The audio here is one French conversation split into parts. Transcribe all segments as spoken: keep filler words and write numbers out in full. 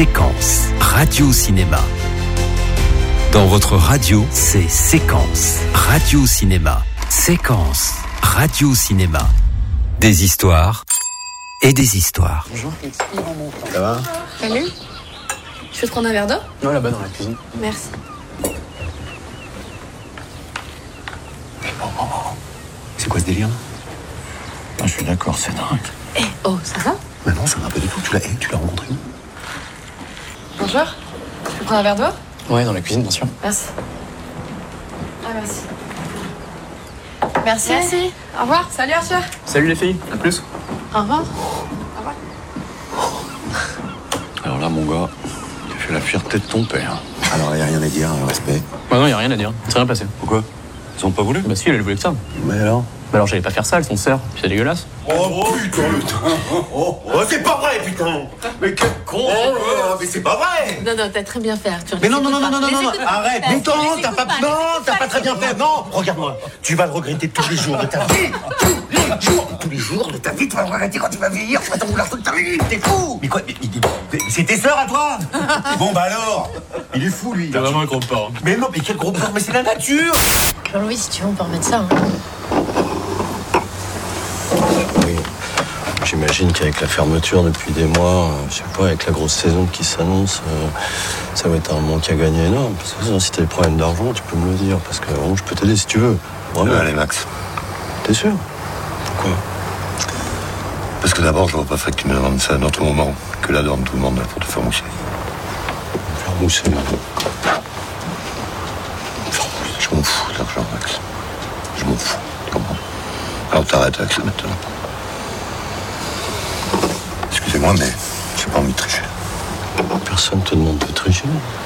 Séquence, radio-cinéma. Dans votre radio, c'est Séquence, radio-cinéma. Séquence, radio-cinéma. Des histoires et des histoires. Bonjour. Ça va? Salut. Je peux te prendre un verre d'eau? Non, là-bas dans la cuisine. Merci. Oh, oh, oh. C'est quoi ce délire? Ah, je suis d'accord, c'est dingue. Eh, oh, ça va? Mais non, ça va pas du tout. Tu l'as, hey, tu l'as rencontré où? Bonjour. Je peux prendre un verre d'eau? Ouais, dans la cuisine, bien sûr. Merci. Ah, merci. Merci. Merci. Au revoir. Salut, Arthur. Salut les filles, à plus. Au revoir. Au revoir. Alors là, mon gars, tu fais la fierté de ton père. Alors, il n'y a rien à dire, respect. Bah non, y a rien à dire. C'est rien passé. Pourquoi? Ils ont pas voulu? Bah si, elle voulait que ça. Mais alors? Bah alors, j'allais pas faire ça, elles sont sœurs. Puis c'est dégueulasse. Oh putain, putain. Oh, oh, c'est pas vrai, putain. Mais quel con. Oh, oh, mais c'est pas vrai. Non, non, t'as très bien fait, Arthur. Mais non, non, non, non, non, non, non, non, arrête. Mais non, t'as pas, non, t'as pas très bien fait. Non, regarde-moi. Tu vas le regretter tous les jours de ta vie. Tous les jours, tous les jours de ta vie. Tu vas le regretter quand tu vas vieillir. Tu vas t'en vouloir toute ta vie. T'es fou. Mais quoi? Mais, mais, mais, c'est tes sœurs à toi? Bon, bah alors. Il est fou, lui. T'es vraiment un gros porc. Mais non, mais quel gros porc. Mais c'est la nature. Jean-Louis, si tu veux, on peut remettre ça. Hein. Oui, j'imagine qu'avec la fermeture depuis des mois, euh, je sais pas, avec la grosse saison qui s'annonce, euh, ça va être un manque à gagner énorme. Parce que si t'as des problèmes d'argent, tu peux me le dire, parce que vraiment, je peux t'aider si tu veux. Vraiment. Allez, Max. T'es sûr? Pourquoi? Parce que d'abord, je vois pas fait que tu me demandes ça à un autre moment que là devant tout le monde pour te faire mousser. Faire mousser. Je m'en fous de l'argent, Max. Je m'en fous, tu comprends? Alors t'arrêtes avec ça maintenant. Excusez-moi, mais j'ai pas envie de tricher. Personne te demande de tricher.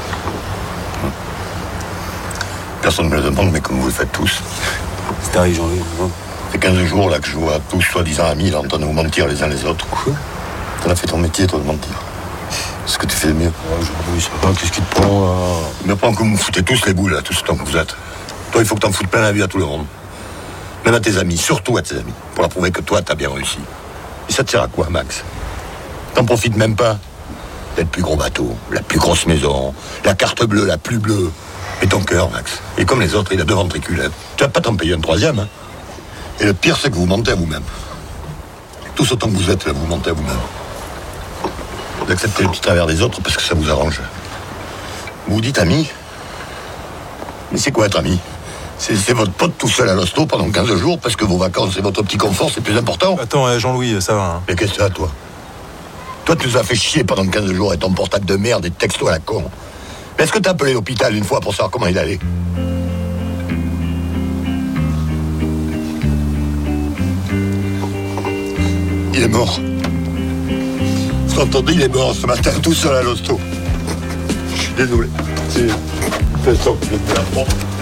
Personne ne me le demande, mais comme vous le faites tous. C'est arrivé, Jean-Louis. Hein? Ça fait quinze jours là que je vois tous soi-disant amis là, en train de vous mentir les uns les autres. Quoi? T'en as fait ton métier, toi, de mentir. C'est ce que tu fais de mieux. Ouais, Jean-Louis, ça va, qu'est-ce qui te prend, là? Il me prend que vous me foutez tous les boules, là, tout ce temps que vous êtes. Toi, il faut que t'en foutes plein la vue à tout le monde. Même à tes amis, surtout à tes amis, pour leur prouver que toi, t'as bien réussi. Et ça te sert à quoi, Max? T'en profites même pas d'être le plus gros bateau, la plus grosse maison, la carte bleue la plus bleue. Et ton cœur, Max, et comme les autres, il a deux ventricules. Tu vas pas t'en payer un troisième, hein? Et le pire, c'est que vous mentez à vous-même. Tous autant que vous êtes, là, vous mentez à vous-même. Vous acceptez le petit travers des autres parce que ça vous arrange. Vous vous dites ami? Mais c'est quoi être ami? C'est, c'est votre pote tout seul à l'hosto pendant quinze jours parce que vos vacances et votre petit confort, c'est plus important. Attends, euh, Jean-Louis, ça va. Hein. Mais qu'est-ce que c'est à toi? Toi, tu nous as fait chier pendant quinze jours avec ton portable de merde et de textos à la con. Mais est-ce que t'as appelé l'hôpital une fois pour savoir comment il allait? Il est mort. Vous entendez, il est mort ce matin tout seul à l'hosto. Je suis désolé. C'est... C'est ça que je vais te faire.